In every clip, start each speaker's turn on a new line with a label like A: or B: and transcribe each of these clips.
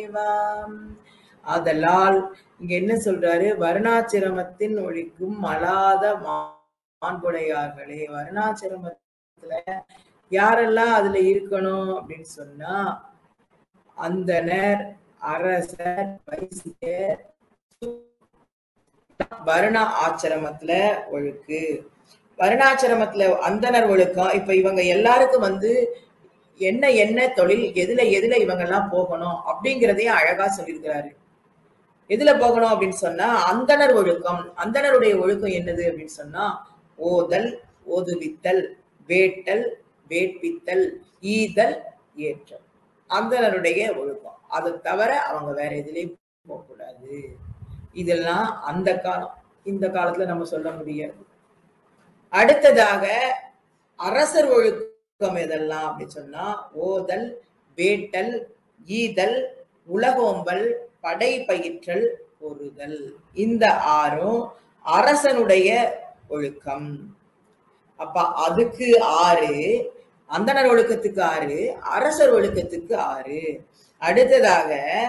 A: தேவாம். ஆதலால் இங்க என்ன சொல்றாரு? வருணாசிரமத்தின் ஒழிக்கும் மலாத மாண்புடையார்களே. வருணாசிரமத்துல யாரெல்லாம் அதுல இருக்கணும் அப்படின்னு சொன்னா, அந்தனர், அரசர், வைசியர், வருண ஆசிரமத்துல ஒழுக்கு. வருணாசிரமத்துல அந்தனர் ஒழுக்கம். இப்ப இவங்க எல்லாருக்கும் என்ன என்ன தொழில், எதுல இவங்க எல்லாம் போகணும் அப்படிங்கிறதையும் அழகா சொல்லியிருக்கிறாரு. எதுல போகணும் அப்படின்னு சொன்னா அந்தனர் ஒழுக்கம். அந்தனருடைய ஒழுக்கம் என்னது அப்படின்னு சொன்னா, ஓதல், ஓதுவித்தல், வேட்டல், வேட்பித்தல், ஈதல், ஏற்றல். அந்தனருடைய ஒழுக்கம். அதை தவிர அவங்க வேற எதுலயும் போகக்கூடாது. இதெல்லாம் அந்த காலம். இந்த காலத்துல நம்ம சொல்ல முடியாது. அடுத்ததாக அரசர் ஒழுக்கம் எதெல்லாம் அப்படின்னு சொன்னா, ஓதல், வேட்டல், ஈதல், உலகோம்பல், படை பயிற்றல், பொறுதல். இந்த 6ம் அரசனுடைய ஒழுக்கம். அப்ப அதுக்கு 6, அந்தனர் ஒழுக்கத்துக்கு 6, அரசர் ஒழுக்கத்துக்கு 6. அடுத்ததாக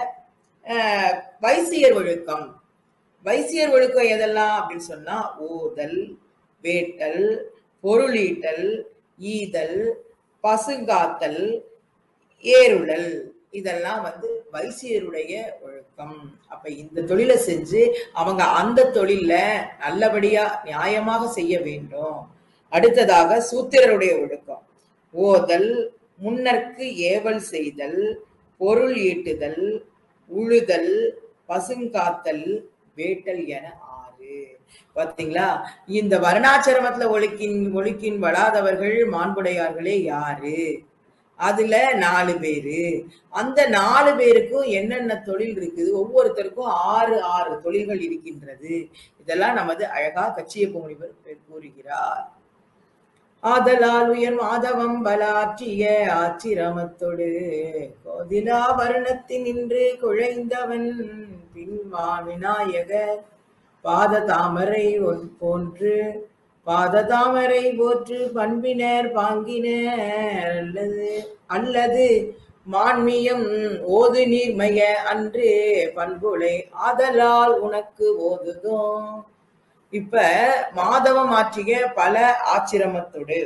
A: வைசியர் ஒழுக்கம். வைசியர் ஒழுக்கம் எதெல்லாம் அப்படின்னு சொன்னா, ஓதல், வேட்டல், பொருளீட்டல், ஈதல், பசுங்காத்தல், ஏருளல். இதெல்லாம் வைசியருடைய ஒழுக்கம். அப்ப இந்த தொழிலை செஞ்சு அவங்க அந்த தொழில நல்லபடியா நியாயமாக செய்ய வேண்டும். அடுத்ததாக சூத்திரருடைய ஒழுக்கம். ஓதல், முன்னர்க்கு ஏவல் செய்தல், பொருள் ஈட்டுதல், உழுதல், பசுங்காத்தல், வேட்டல் என 6. பாத்தீங்களா? இந்த வருணாசிரமத்துல ஒழுக்கின் வளாதவர்கள் மாண்புடையார்களே யாரு? அதுல 4 பேரு. அந்த 4 பேருக்கும் என்னென்ன தொழில் இருக்குது? ஒவ்வொருத்தருக்கும் 6 தொழில்கள் இருக்கின்றது. இதெல்லாம் நமது அழகா கச்சியப்ப முனிவர் கூறுகிறார். ஆதலால் உயர் மாதவம் பலாற்றிய ஆச்சிரமத்தொடு கோதிலா வருணத்தின் நின்று குழைந்தவன் பின்வான் விநாயகர் பாத தாமரை போன்று பாத தாமரை போற்று பண்பினர் பாங்கினர் அல்லது மான்மியம் ஓது நீர்மைய அன்று பண்புலை ஆதலால் உனக்கு ஓதுதோ. இப்ப மாதவம் ஆற்றிய பல ஆச்சிரமத்தோடு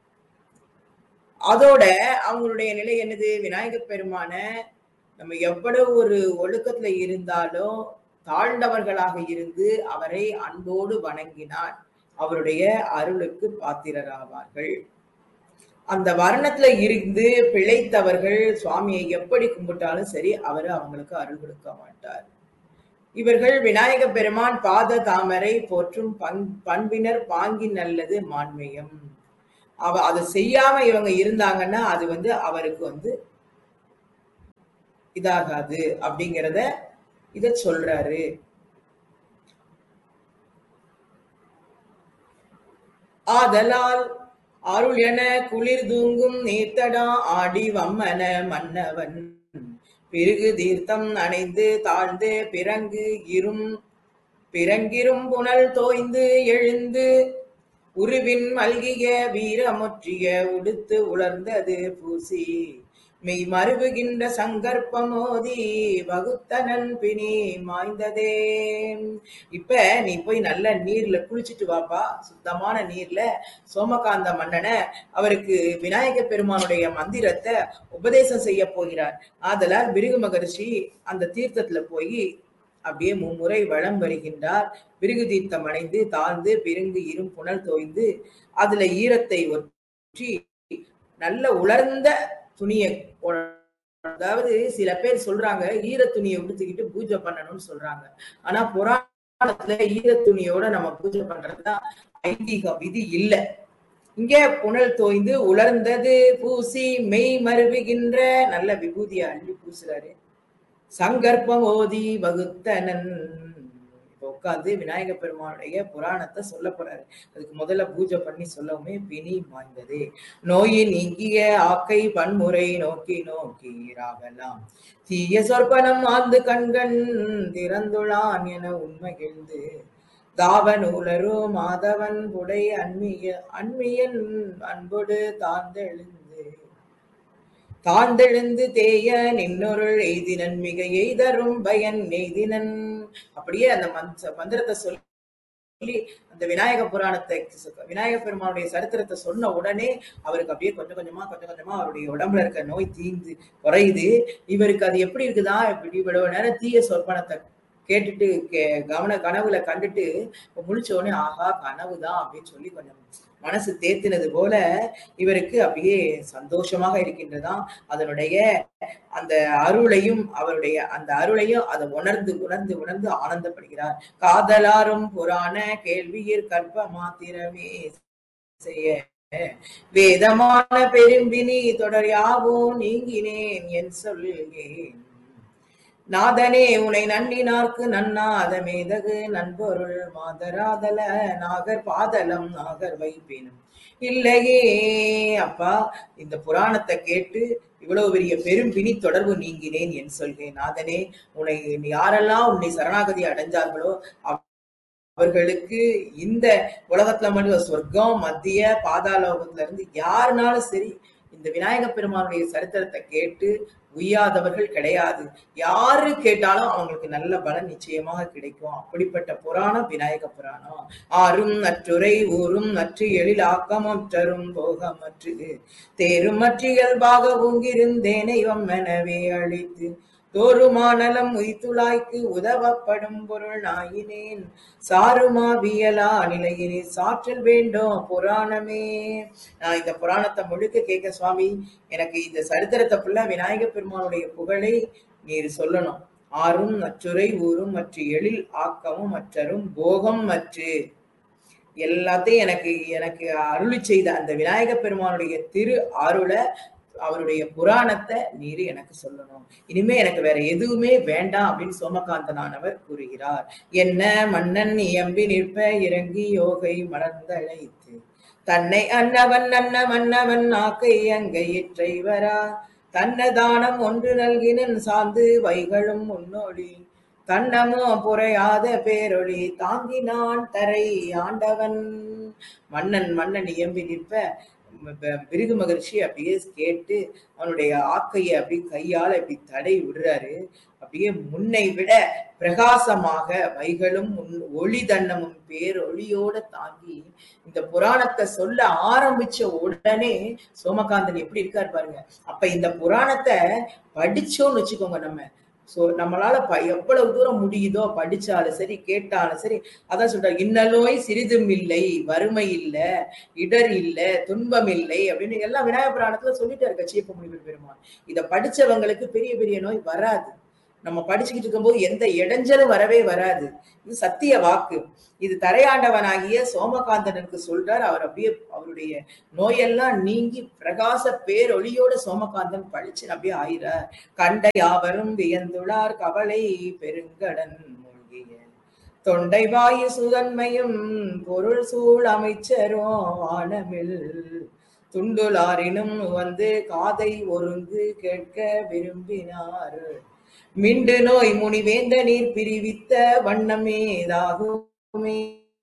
A: அதோட அவங்களுடைய நிலை என்னது? விநாயக பெருமான நம்ம எவ்வளவு ஒரு ஒழுக்கத்துல இருந்தாலும் தாழ்ந்தவர்களாக இருந்து அவரை அன்போடு வணங்கினார் அவருடைய அருளுக்கு பாத்திரராவார்கள். அந்த வர்ணத்துல இருந்து பிழைத்தவர்கள் சுவாமியை எப்படி கும்பிட்டாலும் சரி அவரு அவங்களுக்கு அருள் கொடுக்க மாட்டார். இவர்கள் விநாயக பெருமான் பாத தாமரை போற்றும் பண்பினர் பாங்கி நல்லது மான்மியம். அதை செய்யாம இவங்க இருந்தாங்கன்னா அது அவருக்கு இதாகாது அப்படிங்கிறத இத சொல்றாரு. ஆதலால் அருள் என குளிர் தூங்கும் நீர்த்தடா ஆடி வம்மன மன்னவன் பிறகு தீர்த்தம் அணைந்து தாழ்ந்து பிறங்கிரும் புனல் தோய்ந்து எழுந்து உருவின் மல்கிய வீரமுற்றிய உடுத்து உலர்ந்தது பூசி மெய் மருவுகின்ற சங்கற்பமோதி வகுத்தனன் பிணி மாய்ந்ததே. இப்ப நீ போய் நல்ல நீர்ல குளிச்சுட்டு வாப்பா. சுத்தமான நீர்ல சோமகாந்த மன்னனை அவருக்கு விநாயக பெருமானுடைய மந்திரத்தை உபதேசம் செய்ய போகிறார். ஆதலால் பிருகு மகரிஷி அந்த தீர்த்தத்துல போய் அப்படியே 3 முறை வலம் வருகின்றார். பிருகு தீர்த்தம் அடைந்து தாழ்ந்து பிறங்கு இரும் புனல் தோய்ந்து அதுல ஈரத்தை ஒற்றி நல்ல உலர்ந்த துணியை, அதாவது சில பேர் சொல்றாங்க ஈர துணியை உடுத்திக்கிட்டு பூஜை பண்ணணும்னு சொல்றாங்க. ஆனா புராணத்துல ஈர துணியோட நம்ம பூஜை பண்றதுதான் ஐதீக விதி இல்ல. இங்கே புனல் தோய்ந்து உலர்ந்தது பூசி மெய் மருவுகின்ற நல்ல விபூதியை அள்ளி பூசுறாரு. சங்கற்பம் ஓதி வகுத்தனன் இப்ப உட்கார்ந்து விநாயக பெருமானுடைய புராணத்தை சொல்ல போறாரு. அதுக்கு முதல்ல பூஜை பண்ணி சொல்லவுமே பிணி மாய்ந்தது. நோயின் நீங்கிய ஆக்கை பன்முறை நோக்கி நோக்கி ராகலாம் தீய சொற்பனம் ஆழ்ந்து கண்கண் திறந்துளான் என உண்மைகிழ்ந்து தாவநூலரோ மாதவன் புடை அன்மியன் அன்பொடு தாழ்ந்தெழுந்து தாழ்ந்தெழுந்து தேய நின்னொருள் எய்தினன் மிக எய்தரும் பயன் எய்தினன். அப்படியே அந்த மந்திரத்தை சொல்லி அந்த விநாயக புராணத்தை, விநாயக பெருமானுடைய சரித்திரத்தை சொன்ன உடனே அவருக்கு அப்படியே கொஞ்சம் கொஞ்சமா அவருடைய உடம்புல இருக்க நோய் தீந்து குறையுது. இவருக்கு அது எப்படி இருக்குதா, இப்படி இவ்வளவு நேரம் தீய சொற்பனத்தை கேட்டுட்டு கனவுல கண்டுட்டு முழிச்ச உடனே ஆஹா கனவுதான் அப்படின்னு சொல்லி கொஞ்சம் மனசு தேத்தினது போல இவருக்கு அப்படியே சந்தோஷமாக இருக்கின்றதாம். அதனுடைய அந்த அருளையும் அவருடைய அந்த அருளையும் அதை உணர்ந்து உணர்ந்து உணர்ந்து ஆனந்தப்படுகிறார். காதலாரும் புராண கேள்வியிற் கற்ப மாத்திரமே செய்ய வேதமான பெரும்பினி தொடர் யாவோ நீங்கினேன் என் சொல்லேன். நாதனே உனை நன்னினார்க்கு நன்னாத மேதகு நண்பொருள் மாதராதல நாகர் பாதலம் நாகர் வைப்பேனும் இல்லையே. அப்பா, இந்த புராணத்தை கேட்டு இவ்வளவு பெரிய பெரும் பிணி தொடர்பு நீங்கினேன் என் சொல்கிறேன். நாதனே, உன்னை யாரெல்லாம் உன்னை சரணாகதி அடைஞ்சார்களோ அவர்களுக்கு இந்த உலகத்துல மட்டும் சொர்க்கம் மத்திய பாதாளோகத்துல இருந்து யாருனாலும் சரி இந்த விநாயக பெருமானுடைய சரித்திரத்தை கேட்டு உய்யாதவர்கள் கிடையாது. யாரு கேட்டாலும் அவங்களுக்கு நல்ல பலன் நிச்சயமாக கிடைக்கும். அப்படிப்பட்ட புராணம் விநாயக புராணம். ஆறும் நற்றுரை ஊரும் நற்று எழில் ஆக்கமற்றரும் போகமற்று தேரும் மற்ற இயல்பாக ஊங்கிருந்தேனை வம்மெனவே அழித்து தோறுமானலம் உய்துளாய்க்கு உதவப்படும் பொருள் நாயினேன் சாருமா வியலா நிலையினே சாற்றல் வேண்டும் புராணமே. நான் இந்த புராணத்தை முழுக்க கேட்க சுவாமி, எனக்கு இந்த சரித்திரத்தை ஃபுல்லா விநாயக பெருமானுடைய புகழை நீர் சொல்லணும். ஆறும் நற்றுரை ஊரும் மற்ற எழில் ஆக்கமும் மற்றரும் போகம் மற்று எல்லாத்தையும் எனக்கு அருளி செய்த அந்த விநாயக பெருமானுடைய திரு அருளை அவருடைய புராணத்தை நீர் எனக்கு சொல்லணும். இனிமே எனக்கு வேற எதுவுமே வேண்டாம் அப்படின்னு சோமகாந்தனானவர் கூறுகிறார். என்ன மன்னன் இயம்பி நிற்ப இறங்கி யோகை மலர்ந்தழைத்து தன்னை அன்னவன் மன்னவன் ஆக்கை அங்கை இற்றைவரா தன்னதானம் ஒன்று நல்கினன் சார்ந்து வைகளும் முன்னோடி தன்னமோ புறையாத பேரொளி தாங்கினான் தரை ஆண்டவன். மன்னன் இயம்பி நிற்ப பிருகு மகர்ஷி அப்படியே கேட்டு அவனுடைய ஆக்கையை அப்படி கையால இப்படி தடை விடுறாரு. அப்படியே முன்னை விட பிரகாசமாக வைகளும் ஒளி தன்னமும் பேரொளியோட தாங்கி இந்த புராணத்தை சொல்ல ஆரம்பிச்ச உடனே சோமகாந்தன் எப்படி இருக்காரு பாருங்க. அப்ப இந்த புராணத்தை படிச்சோன்னு வச்சுக்கோங்க, நம்மளால எவ்வளவு தூரம் முடியுதோ படிச்சாலும் சரி கேட்டாலும் சரி, அதான் சொல்றாரு, இன்னலோய் சிறிதும் இல்லை, வறுமை இல்ல, இடர் இல்ல, துன்பம் இல்லை அப்படின்னு எல்லாம் விநாயக புராணத்துல சொல்லிட்டு இருக்க சீப்ப முனிவர் பெருமான். இத படிச்சவங்களுக்கு பெரிய பெரிய நோய் வராது. நம்ம படிச்சுக்கிட்டு இருக்கும்போது எந்த இடைஞ்சலும் வரவே வராது. இது சத்திய வாக்கு. இது தரையாண்டவனாகிய சோமகாந்தனுக்கு சொல்றார். அவர் அப்படியே அவருடைய நோயெல்லாம் நீங்கி பிரகாச பேரொளியோட சோமகாந்தன் பழிச்சு அப்படியே ஆயிறார். கண்ட யாவரும் வியந்துளார் கவலை பெருங்கடன் மூழ்கிய தொண்டை வாயு சுதன்மையும் பொருள் சூழ் அமைச்சரும் வானமில் துண்டுலாரினும் வந்து காதை ஒருங்கு கேட்க விரும்பினார். மிண்டு நோய் முனிவேந்த நீர் பிரிவித்த வண்ணமேதாகுமே.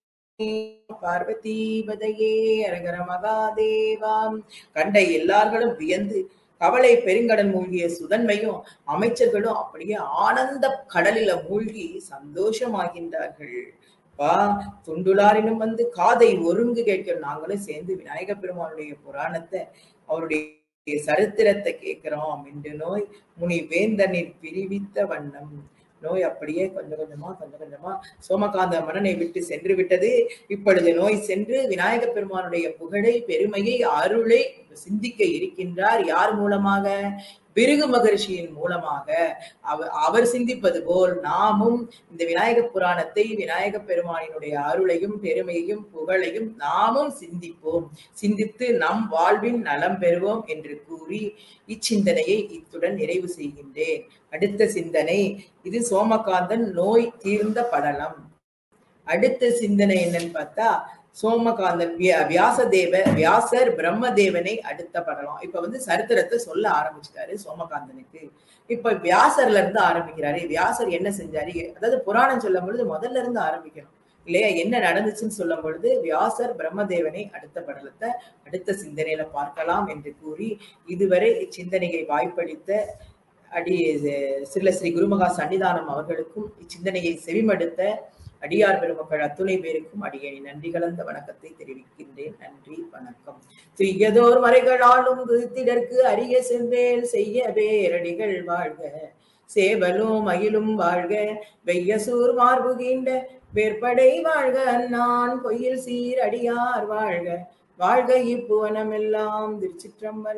A: பார்வதிபதையே அரகர மகாதேவாம். கண்ட எல்லார்களும் வியந்து கவலை பெருங்கடன் மூழ்கிய சுதன்மையும் அமைச்சர்களும் அப்படியே ஆனந்த கடலில மூழ்கி சந்தோஷமாகின்றார்கள். துண்டுலாரினும் வந்து காதை ஒருங்கு கேட்க நாங்களும் சேர்ந்து விநாயக பெருமானுடைய புராணத்தை அவருடைய சரித்திரத்தை கேட்கிறோம். மிண்டு நோய் முனி வேந்தனில் பிரிவித்த வண்ணம். நோய் அப்படியே கொஞ்சம் கொஞ்சமா சோமகாந்த மன்னனை விட்டு சென்று விட்டது. இப்பொழுது நோய் சென்று விநாயக பெருமானுடைய புகழை பெருமையை அருளை சிந்திக்க இருக்கின்றார். யார் மூலமாக? பிருகு மகர்ஷியின் மூலமாக. அவர் சிந்திப்பது போல் நாமும் இந்த விநாயக புராணத்தை விநாயக பெருமானினுடைய அருளையும் பெருமையையும் புகழையும் நாமும் சிந்திப்போம். சிந்தித்து நம் வாழ்வின் நலம் பெறுவோம் என்று கூறி இச்சிந்தனையை இத்துடன் நிறைவு செய்கின்றேன். அடுத்த சிந்தனை, இது சோமகாந்தன் நோய் தீர்ந்த படலம். அடுத்த சிந்தனை என்னன்னு பார்த்தா, சோமகாந்தன் வியாசர் பிரம்மதேவனை அடுத்த படலம். இப்ப சரித்திரத்தை சொல்ல ஆரம்பிச்சிட்டாரு சோமகாந்தனுக்கு. இப்ப வியாசர்ல இருந்து ஆரம்பிக்கிறாரு. வியாசர் என்ன செஞ்சாரு, அதாவது புராணம் சொல்லும் பொழுது முதல்ல இருந்து ஆரம்பிக்கணும். இல்லையா? என்ன நடந்துச்சுன்னு சொல்லும் பொழுது வியாசர் பிரம்மதேவனை அடுத்த படலத்தை அடுத்த சிந்தனையில பார்க்கலாம் என்று கூறி, இதுவரை இச்சிந்தனையை வாய்ப்பளித்த அடி சில ஸ்ரீ குருமகா சன்னிதானம் அவர்களுக்கும் இச்சிந்தனையை செவிமடுத்த அடியார் பெருமக்கள் அத்துணை பேருக்கும் அடியேன் நன்றி கலந்த வணக்கத்தை தெரிவிக்கின்றேன். நன்றி, வணக்கம். துய்யதோர் மறைகளாலும் துதித்திடற்கு அரிய செவ்வேல் செய்ய பேரடிகள் வாழ்க, சேவலும் மயிலும் வாழ்க, வெய்யசூர் மார்புகின்ற வேற்படை வாழ்க, அன்னான் பொய்யில் சீர் அடியார் வாழ்க, வாழ்க இப்புவனமெல்லாம். திருச்சிற்றம்பலம்.